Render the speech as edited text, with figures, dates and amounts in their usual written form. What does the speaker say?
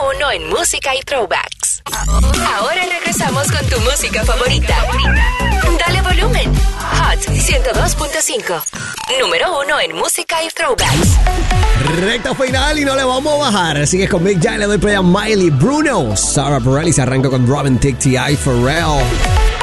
uno en música y throwbacks. Ahora regresamos con tu música favorita. Dale volumen. Hot 102.5. Número 1 en música y throwbacks. Recta final y no le vamos a bajar. Sigues con Big Ya, le doy play a Miley, Bruno, Sarah Bareilles. Arranco con Robin Thicke, T.I. Pharrell.